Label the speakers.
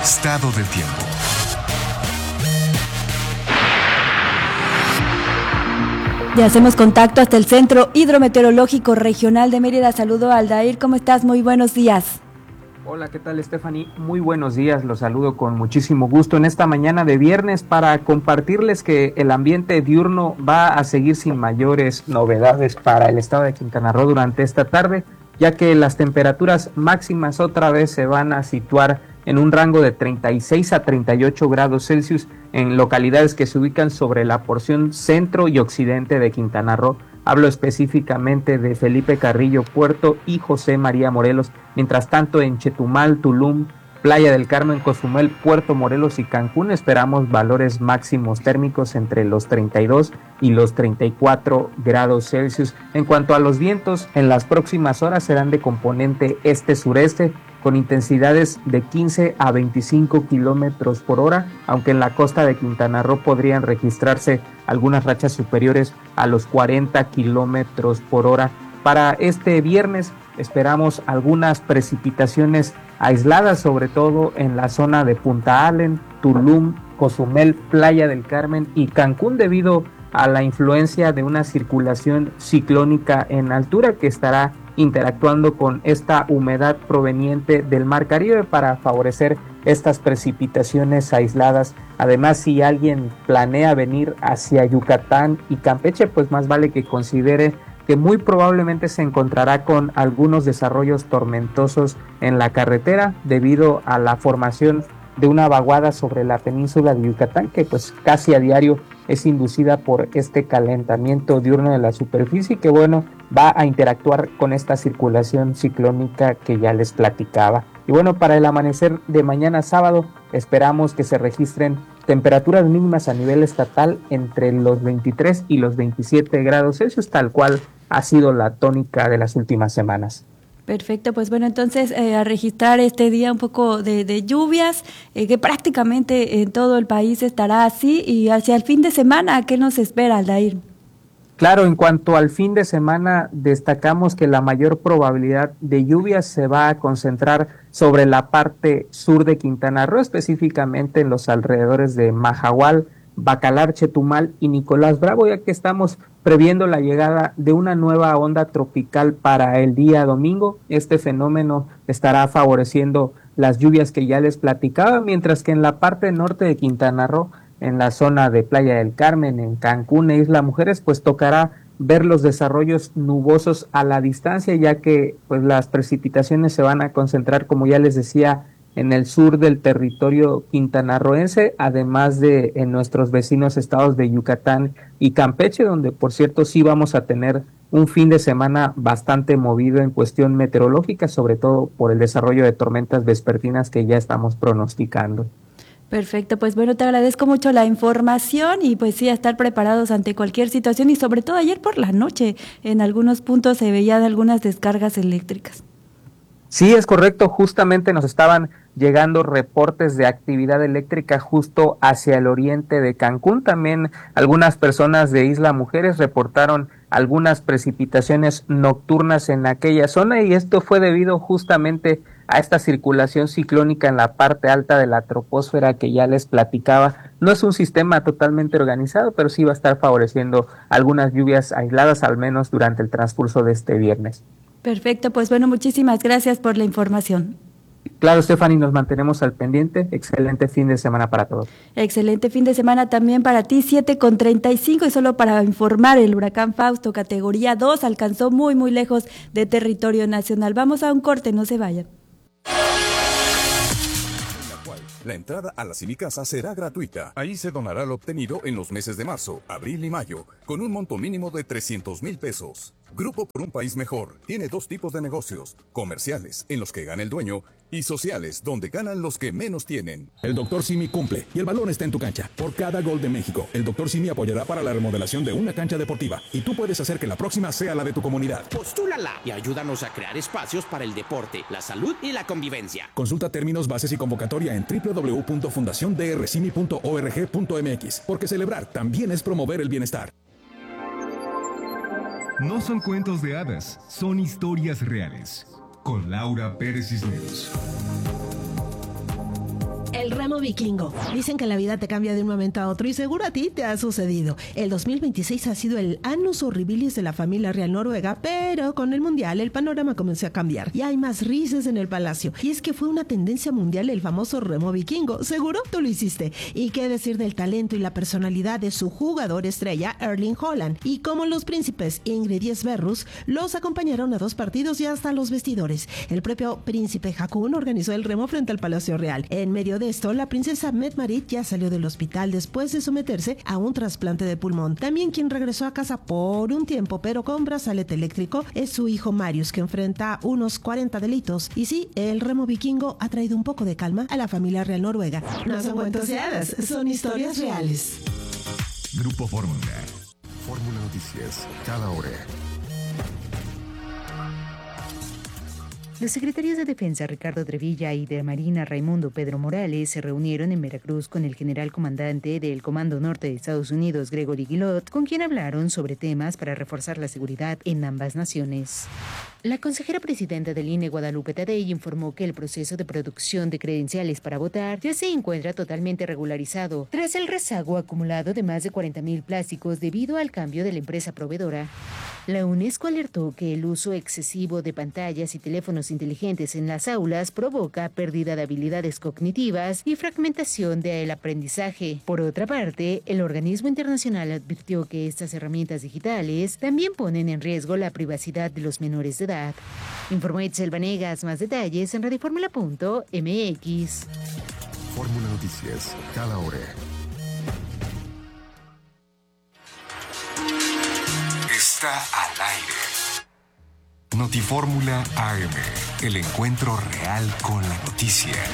Speaker 1: Estado del tiempo.
Speaker 2: Ya hacemos contacto hasta el Centro Hidrometeorológico Regional de Mérida. Saludo a Aldair, ¿cómo estás? Muy buenos días.
Speaker 3: Hola, ¿qué tal, Stephanie? Muy buenos días, los saludo con muchísimo gusto en esta mañana de viernes para compartirles que el ambiente diurno va a seguir sin mayores novedades para el estado de Quintana Roo durante esta tarde, ya que las temperaturas máximas otra vez se van a situar en un rango de 36 a 38 grados Celsius en localidades que se ubican sobre la porción centro y occidente de Quintana Roo. Hablo específicamente de Felipe Carrillo Puerto y José María Morelos. Mientras tanto, en Chetumal, Tulum, Playa del Carmen, Cozumel, Puerto Morelos y Cancún esperamos valores máximos térmicos entre los 32 y los 34 grados Celsius. En cuanto a los vientos, en las próximas horas serán de componente este-sureste, con intensidades de 15 a 25 kilómetros por hora, aunque en la costa de Quintana Roo podrían registrarse algunas rachas superiores a los 40 kilómetros por hora. Para este viernes esperamos algunas precipitaciones aisladas, sobre todo en la zona de Punta Allen, Tulum, Cozumel, Playa del Carmen y Cancún, debido a la influencia de una circulación ciclónica en altura que estará interactuando con esta humedad proveniente del Mar Caribe para favorecer estas precipitaciones aisladas. Además, si alguien planea venir hacia Yucatán y Campeche, pues más vale que considere que muy probablemente se encontrará con algunos desarrollos tormentosos en la carretera debido a la formación de una vaguada sobre la península de Yucatán, que pues casi a diario es inducida por este calentamiento diurno de la superficie, que bueno, va a interactuar con esta circulación ciclónica que ya les platicaba. Y bueno, para el amanecer de mañana sábado esperamos que se registren temperaturas mínimas a nivel estatal entre los 23 y los 27 grados Celsius, tal cual ha sido la tónica de las últimas semanas.
Speaker 2: Perfecto, pues bueno, entonces a registrar este día un poco de lluvias, que prácticamente en todo el país estará así, y hacia el fin de semana, ¿qué nos espera, Aldair?
Speaker 3: Claro, en cuanto al fin de semana, destacamos que la mayor probabilidad de lluvias se va a concentrar sobre la parte sur de Quintana Roo, específicamente en los alrededores de Mahahual, Bacalar, Chetumal y Nicolás Bravo, ya que estamos previendo la llegada de una nueva onda tropical para el día domingo. Este fenómeno estará favoreciendo las lluvias que ya les platicaba, mientras que en la parte norte de Quintana Roo, en la zona de Playa del Carmen, en Cancún e Isla Mujeres, pues tocará ver los desarrollos nubosos a la distancia, ya que pues las precipitaciones se van a concentrar, como ya les decía, en el sur del territorio quintanarroense, además de en nuestros vecinos estados de Yucatán y Campeche, donde por cierto sí vamos a tener un fin de semana bastante movido en cuestión meteorológica, sobre todo por el desarrollo de tormentas vespertinas que ya estamos pronosticando.
Speaker 2: Perfecto, pues bueno, te agradezco mucho la información y pues sí, a estar preparados ante cualquier situación, y sobre todo ayer por la noche en algunos puntos se veían algunas descargas eléctricas.
Speaker 3: Sí, es correcto, justamente nos estaban llegando reportes de actividad eléctrica justo hacia el oriente de Cancún. También algunas personas de Isla Mujeres reportaron algunas precipitaciones nocturnas en aquella zona, y esto fue debido justamente a esta circulación ciclónica en la parte alta de la troposfera que ya les platicaba. No es un sistema totalmente organizado, pero sí va a estar favoreciendo algunas lluvias aisladas, al menos durante el transcurso de este viernes.
Speaker 2: Perfecto, pues bueno, muchísimas gracias por la información.
Speaker 3: Claro, Stephanie, nos mantenemos al pendiente. Excelente fin de semana para todos.
Speaker 2: Excelente fin de semana también para ti, 7:35, y solo para informar, el huracán Fausto, categoría 2, alcanzó muy lejos de territorio nacional. Vamos a un corte, no se vayan.
Speaker 4: La entrada a la Cinicasa será gratuita. Ahí se donará lo obtenido en los meses de marzo, abril y mayo, con un monto mínimo de 300,000 pesos. Grupo por un país mejor tiene dos tipos de negocios: comerciales, en los que gana el dueño, y sociales, donde ganan los que menos tienen.
Speaker 5: El Dr. Simi cumple y el balón está en tu cancha. Por cada gol de México, el Dr. Simi apoyará para la remodelación de una cancha deportiva, y tú puedes hacer que la próxima sea la de tu comunidad.
Speaker 6: Postúlala y ayúdanos a crear espacios para el deporte, la salud y la convivencia.
Speaker 5: Consulta términos, bases y convocatoria en www.fundaciondrcimi.org.mx, porque celebrar también es promover el bienestar.
Speaker 1: No son cuentos de hadas, son historias reales. Con Laura Pérez Cisneros.
Speaker 7: El remo vikingo. Dicen que la vida te cambia de un momento a otro y seguro a ti te ha sucedido. El 2026 ha sido el annus horribilis de la familia real noruega, pero con el mundial el panorama comenzó a cambiar y hay más risas en el palacio. Y es que fue una tendencia mundial el famoso remo vikingo. Seguro tú lo hiciste. Y qué decir del talento y la personalidad de su jugador estrella, Erling Haaland. Y como los príncipes Ingrid y Sverrus los acompañaron a 2 partidos y hasta los vestidores. El propio príncipe Haakon organizó el remo frente al Palacio Real. En medio de esto, la princesa Mette-Marit ya salió del hospital después de someterse a un trasplante de pulmón. También quien regresó a casa por un tiempo, pero con brazalete eléctrico, es su hijo Marius, que enfrenta unos 40 delitos. Y sí, el remo vikingo ha traído un poco de calma a la familia real noruega. No son cuentos de hadas, son historias reales.
Speaker 1: Grupo Fórmula. Fórmula Noticias, cada hora.
Speaker 8: Los secretarios de Defensa Ricardo Trevilla y de Marina Raimundo Pedro Morales se reunieron en Veracruz con el general comandante del Comando Norte de Estados Unidos, Gregory Guilot, con quien hablaron sobre temas para reforzar la seguridad en ambas naciones. La consejera presidenta del INE, Guadalupe Tadei, informó que el proceso de producción de credenciales para votar ya se encuentra totalmente regularizado, tras el rezago acumulado de más de 40,000 plásticos debido al cambio de la empresa proveedora. La UNESCO alertó que el uso excesivo de pantallas y teléfonos inteligentes en las aulas provoca pérdida de habilidades cognitivas y fragmentación del aprendizaje. Por otra parte, el organismo internacional advirtió que estas herramientas digitales también ponen en riesgo la privacidad de los menores de edad. Informó Itzel Vanegas. Más detalles en radioformula.mx.
Speaker 1: Fórmula Noticias, cada hora. Está al aire. Notifórmula AM, el encuentro real con la noticia.